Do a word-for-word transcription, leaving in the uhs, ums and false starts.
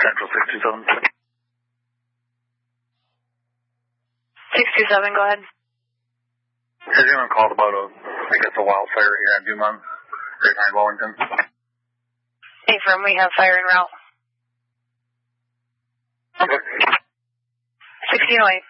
Central six two seven. six two seven, go ahead. Has anyone called about a, I guess, a wildfire here in Dumont, Great Pine, Wellington? Affirm, we have fire en route. Okay. sixteen oh eight.